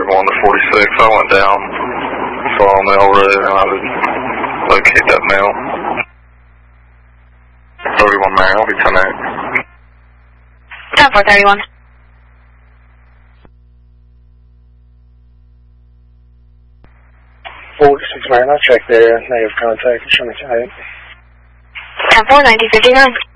going to 46. I went down, saw a mail road, and I would locate that mail. 31 Mary, I'll be 10-8. 10-4-31. 46 Mary, I'll check there. Negative contact. Show me 10-8. 10-4, 9059.